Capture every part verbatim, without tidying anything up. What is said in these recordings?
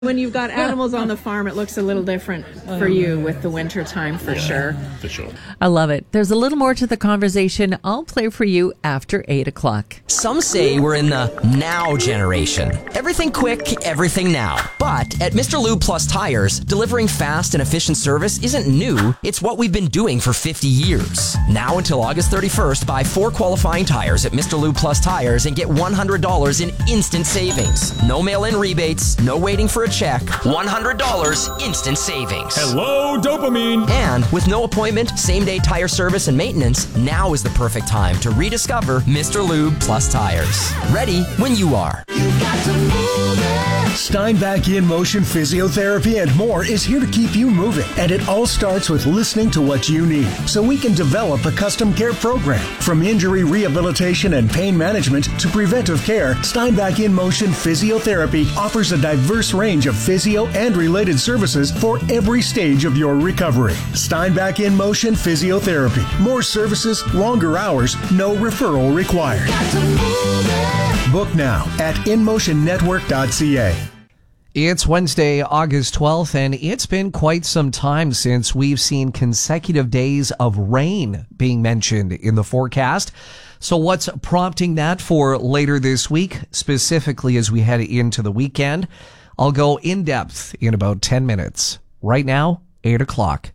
When you've got animals on the farm, it looks a little different for you with the winter time, for sure. For sure. I love it. There's a little more to the conversation I'll play for you after eight o'clock. Some say we're in the now generation. Everything quick, everything now. But at Mister Lube Plus Tires, delivering fast and efficient service isn't new. It's what we've been doing for fifty years. Now until August thirty-first, buy four qualifying tires at Mister Lube Plus Tires and get one hundred dollars in instant savings. No mail-in rebates, no waiting for a check, one hundred dollars instant savings. Hello, dopamine. And with no appointment, same-day tire service and maintenance, now is the perfect time to rediscover Mister Lube Plus Tires. Ready when you are. You got to move it. Steinbach In Motion Physiotherapy and more is here to keep you moving. And it all starts with listening to what you need so we can develop a custom care program. From injury rehabilitation and pain management to preventive care, Steinbach In Motion Physiotherapy offers a diverse range of physio and related services for every stage of your recovery. Steinbach In Motion Physiotherapy. More services, longer hours, no referral required. Book now at in motion network dot c a. It's Wednesday, August twelfth, and it's been quite some time since we've seen consecutive days of rain being mentioned in the forecast. So what's prompting that for later this week, specifically as we head into the weekend? I'll go in depth in about ten minutes. Right now, eight o'clock.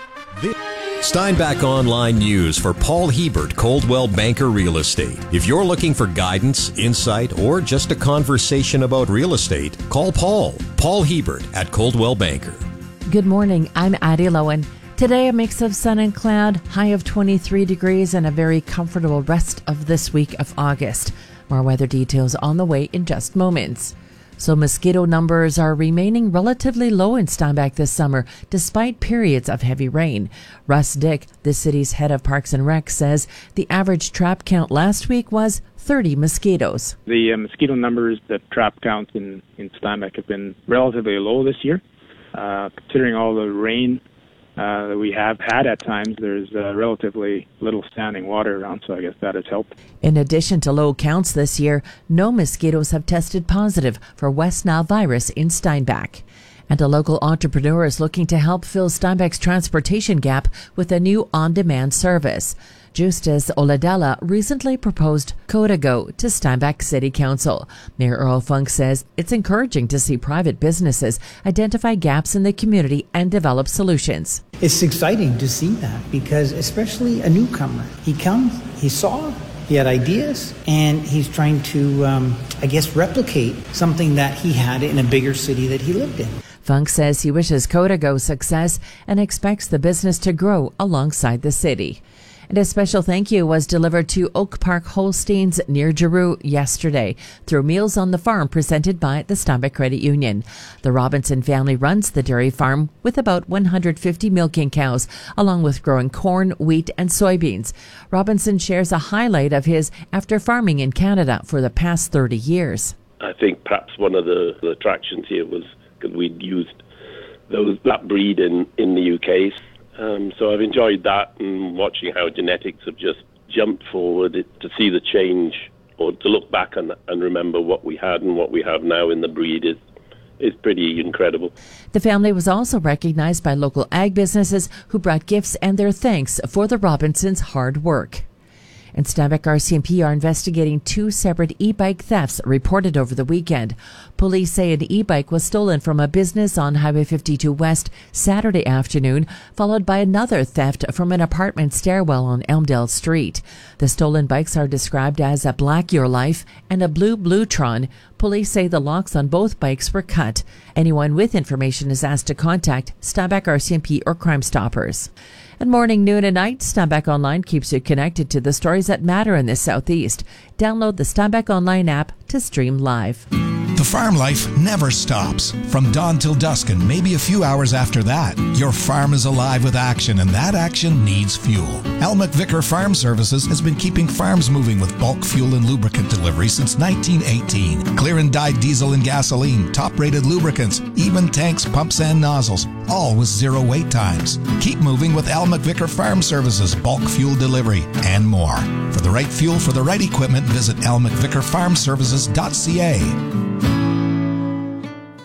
Steinbach Online News for Paul Hebert, Coldwell Banker Real Estate. If you're looking for guidance, insight, or just a conversation about real estate, call Paul. Paul Hebert at Coldwell Banker. Good morning. I'm Addie Lowen. Today, a mix of sun and cloud, high of twenty-three degrees, and a very comfortable rest of this week of August. More weather details on the way in just moments. So mosquito numbers are remaining relatively low in Steinbach this summer, despite periods of heavy rain. Russ Dick, the city's head of Parks and Rec, says the average trap count last week was thirty mosquitoes. The uh, mosquito numbers, the trap counts in, in Steinbach have been relatively low this year. Uh, considering all the rain Uh, that we have had at times, there's uh, relatively little standing water around, so I guess that has helped. In addition to low counts this year, no mosquitoes have tested positive for West Nile virus in Steinbach. And a local entrepreneur is looking to help fill Steinbach's transportation gap with a new on-demand service. Justus Oladella recently proposed Codago to Steinbach City Council. Mayor Earl Funk says it's encouraging to see private businesses identify gaps in the community and develop solutions. It's exciting to see that because especially a newcomer, he comes, he saw, he had ideas, and he's trying to, um, I guess, replicate something that he had in a bigger city that he lived in. Funk says he wishes Codago success and expects the business to grow alongside the city. And a special thank you was delivered to Oak Park Holsteins near Giroux yesterday through Meals on the Farm presented by the Steinbach Credit Union. The Robinson family runs the dairy farm with about one hundred fifty milking cows, along with growing corn, wheat, and soybeans. Robinson shares a highlight of his after farming in Canada for the past thirty years. I think perhaps one of the, the attractions here was because we'd used those that breed in, in the U K. Um, so I've enjoyed that and watching how genetics have just jumped forward it, to see the change or to look back and, and remember what we had and what we have now in the breed is, is pretty incredible. The family was also recognized by local ag businesses who brought gifts and their thanks for the Robinsons' hard work. And Steinbach R C M P are investigating two separate e-bike thefts reported over the weekend. Police say an e-bike was stolen from a business on Highway fifty-two West Saturday afternoon, followed by another theft from an apartment stairwell on Elmdale Street. The stolen bikes are described as a black Your Life and a blue Bluetron. Police say the locks on both bikes were cut. Anyone with information is asked to contact Steinbach R C M P or Crime Stoppers. And morning, noon, and night, Steinbach Online keeps you connected to the stories that matter in the Southeast. Download the Steinbach Online app to stream live. The farm life never stops. From dawn till dusk and maybe a few hours after that, your farm is alive with action, and that action needs fuel. Elmick Vicker Farm Services has been keeping farms moving with bulk fuel and lubricant delivery since nineteen eighteen. Clear and dyed diesel and gasoline, top-rated lubricants, even tanks, pumps, and nozzles, all with zero wait times. Keep moving with Elmick Vicker Farm Services, bulk fuel delivery, and more. For the right fuel for the right equipment, visit elmick vicker farm services dot c a.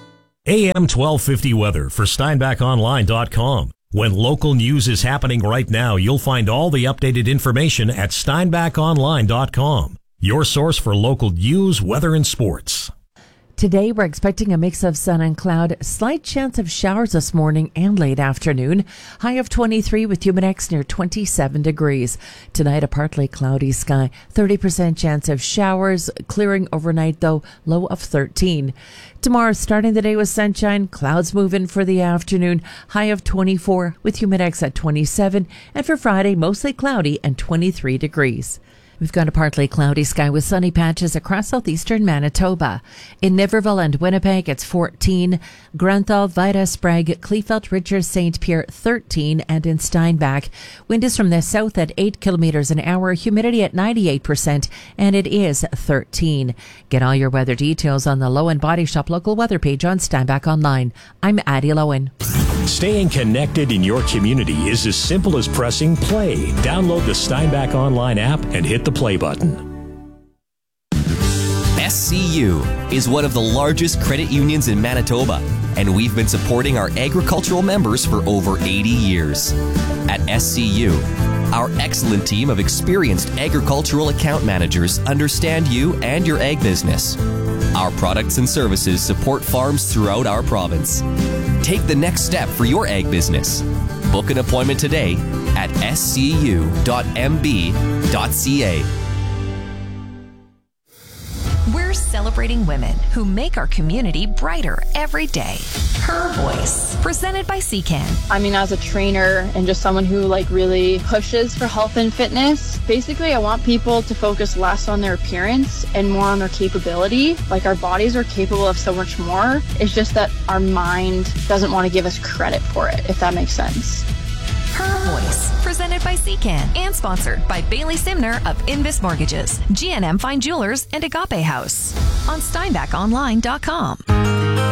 A M twelve fifty weather for Steinbach Online dot com. When local news is happening right now, you'll find all the updated information at Steinbach Online dot com. Your source for local news, weather, and sports. Today, we're expecting a mix of sun and cloud, slight chance of showers this morning and late afternoon. High of twenty-three with Humidex near twenty-seven degrees. Tonight, a partly cloudy sky, thirty percent chance of showers, clearing overnight though, low of thirteen. Tomorrow, starting the day with sunshine, clouds move in for the afternoon, high of twenty-four with Humidex at twenty-seven. And for Friday, mostly cloudy and twenty-three degrees. We've got a partly cloudy sky with sunny patches across southeastern Manitoba. In Niverville and Winnipeg, it's fourteen. Granthal, Vida, Sprague, Kleefeld, Richards, Saint Pierre, thirteen. And in Steinbach, wind is from the south at eight kilometers an hour, humidity at ninety-eight percent, and it is thirteen. Get all your weather details on the Lowen Body Shop local weather page on Steinbach Online. I'm Addie Lowen. Staying connected in your community is as simple as pressing play. Download the Steinbach Online app and hit the play button. S C U is one of the largest credit unions in Manitoba, and we've been supporting our agricultural members for over eighty years. At S C U, our excellent team of experienced agricultural account managers understand you and your ag business. Our products and services support farms throughout our province. Take the next step for your ag business. Book an appointment today at s c u dot m b dot c a. We're celebrating women who make our community brighter every day. Her Voice, presented by C C A N. I mean, as a trainer and just someone who like really pushes for health and fitness, basically I want people to focus less on their appearance and more on their capability. Like, our bodies are capable of so much more. It's just that our mind doesn't want to give us credit for it, if that makes sense. Her Voice, presented by C C A N and sponsored by Bailey Simner of Invis Mortgages, G N M Fine Jewelers, and Agape House on Steinbach Online dot com.